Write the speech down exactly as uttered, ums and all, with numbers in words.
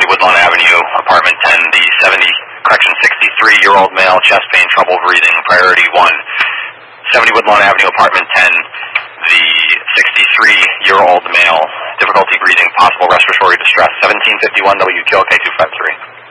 Woodlawn Avenue, apartment ten, the seventy, correction, sixty-three-year-old male, chest pain, trouble breathing, priority one. seventy Woodlawn Avenue, apartment ten, the sixty-three-year-old male, difficulty breathing, possible respiratory distress, seventeen fifty-one W Q L K two five three.